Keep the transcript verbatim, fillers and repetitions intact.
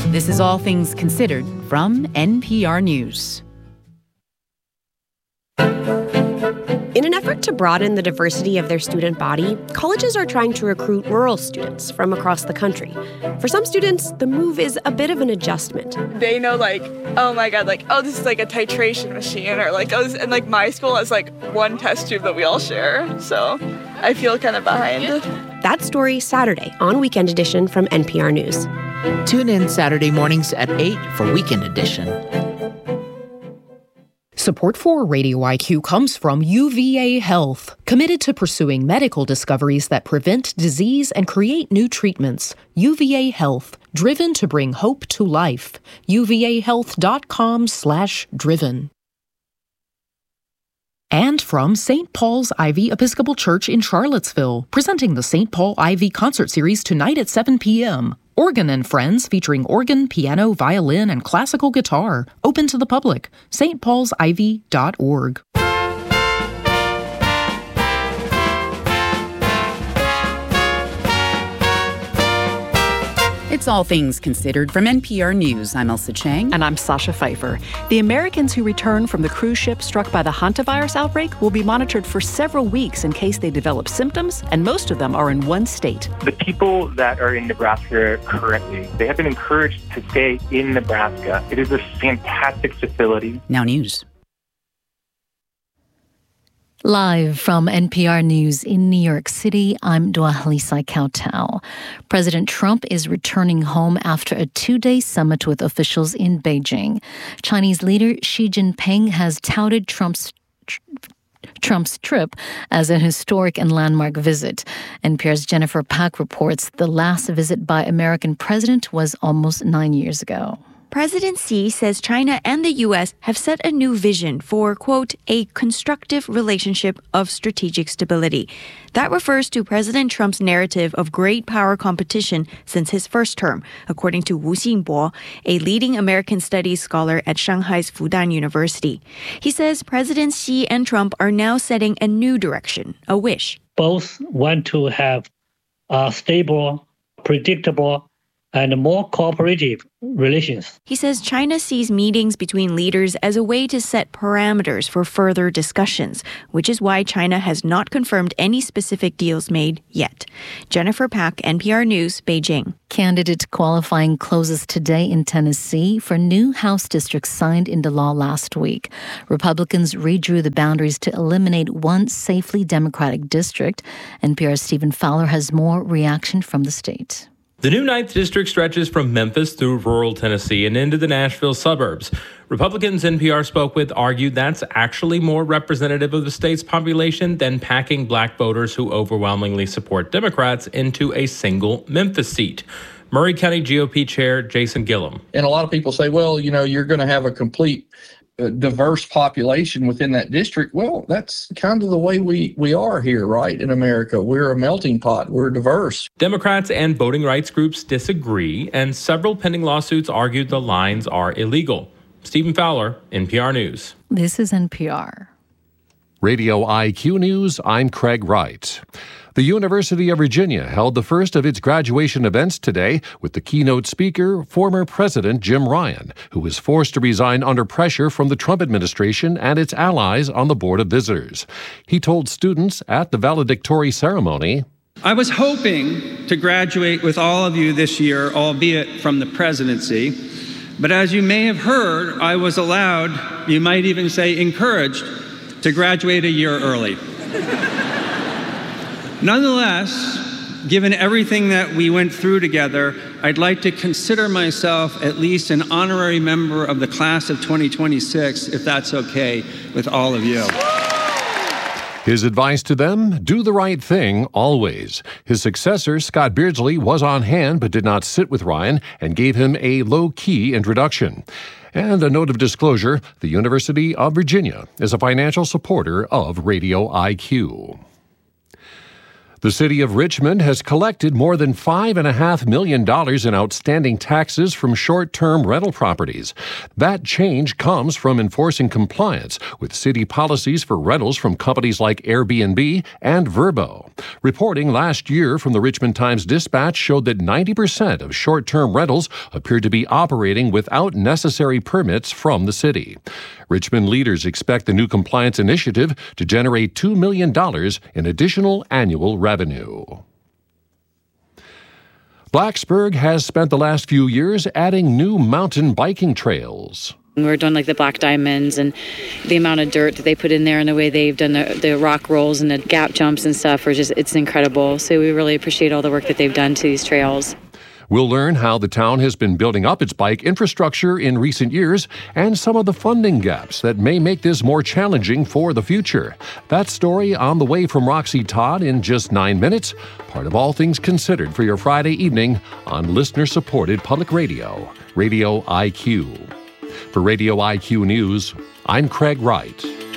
This is All Things Considered from N P R News. In an effort to broaden the diversity of their student body, colleges are trying to recruit rural students from across the country. For some students, the move is a bit of an adjustment. They know, like, oh my God, like, oh, this is like a titration machine, or like, oh, this, and like my school has like one test tube that we all share. So I feel kind of behind. That story Saturday on Weekend Edition from N P R News. Tune in Saturday mornings at eight for Weekend Edition. Support for Radio I Q comes from U V A Health, committed to pursuing medical discoveries that prevent disease and create new treatments. U V A Health, driven to bring hope to life. U V A health dot com slash driven. And from Saint Paul's Ivy Episcopal Church in Charlottesville, presenting the Saint Paul Ivy Concert Series tonight at seven p.m. Organ and Friends featuring organ, piano, violin, and classical guitar. Open to the public. S T pauls ivy dot org. It's All Things Considered from N P R News. I'm Elsa Chang. And I'm Sasha Pfeiffer. The Americans who return from the cruise ship struck by the hantavirus outbreak will be monitored for several weeks in case they develop symptoms, and most of them are in one state. The people that are in Nebraska currently, they have been encouraged to stay in Nebraska. It is a fantastic facility. Now news. Live from N P R News in New York City, I'm Dua Halisa Kautau. President Trump is returning home after a two-day summit with officials in Beijing. Chinese leader Xi Jinping has touted Trump's Trump's trip as a historic and landmark visit. N P R's Jennifer Pak reports the last visit by American president was almost nine years ago. President Xi says China and the U S have set a new vision for, quote, a constructive relationship of strategic stability. That refers to President Trump's narrative of great power competition since his first term, according to Wu Xinbo, a leading American studies scholar at Shanghai's Fudan University. He says President Xi and Trump are now setting a new direction, a wish. Both want to have a stable, predictable, and more cooperative relations. He says China sees meetings between leaders as a way to set parameters for further discussions, which is why China has not confirmed any specific deals made yet. Jennifer Pak, N P R News, Beijing. Candidate qualifying closes today in Tennessee for new House districts signed into law last week. Republicans redrew the boundaries to eliminate one safely Democratic district. N P R's Stephen Fowler has more reaction from the state. The new ninth District stretches from Memphis through rural Tennessee and into the Nashville suburbs. Republicans N P R spoke with argued that's actually more representative of the state's population than packing black voters who overwhelmingly support Democrats into a single Memphis seat. Murray County G O P Chair Jason Gillum. And a lot of people say, well, you know, you're going to have a complete diverse population within that district. Well, that's kind of the way we, we are here, right, in America. We're a melting pot. We're diverse. Democrats and voting rights groups disagree, and several pending lawsuits argued the lines are illegal. Stephen Fowler, N P R News. This is N P R. Radio I Q News, I'm Craig Wright. The University of Virginia held the first of its graduation events today with the keynote speaker, former President Jim Ryan, who was forced to resign under pressure from the Trump administration and its allies on the Board of Visitors. He told students at the valedictory ceremony, I was hoping to graduate with all of you this year, albeit from the presidency. But as you may have heard, I was allowed, you might even say encouraged, to graduate a year early. Nonetheless, given everything that we went through together, I'd like to consider myself at least an honorary member of the class of twenty twenty-six, if that's okay with all of you. His advice to them, do the right thing always. His successor, Scott Beardsley, was on hand but did not sit with Ryan and gave him a low-key introduction. And a note of disclosure, the University of Virginia is a financial supporter of Radio I Q. The city of Richmond has collected more than five point five million dollars in outstanding taxes from short-term rental properties. That change comes from enforcing compliance with city policies for rentals from companies like Airbnb and Vrbo. Reporting last year from the Richmond Times-Dispatch showed that ninety percent of short-term rentals appeared to be operating without necessary permits from the city. Richmond leaders expect the new compliance initiative to generate two million dollars in additional annual revenue. Blacksburg has spent the last few years adding new mountain biking trails. We're doing like the black diamonds, and the amount of dirt that they put in there and the way they've done the, the rock rolls and the gap jumps and stuff are just, it's incredible. So we really appreciate all the work that they've done to these trails. We'll learn how the town has been building up its bike infrastructure in recent years and some of the funding gaps that may make this more challenging for the future. That story on the way from Roxy Todd in just nine minutes, part of All Things Considered for your Friday evening on listener-supported public radio, Radio I Q. For Radio I Q News, I'm Craig Wright.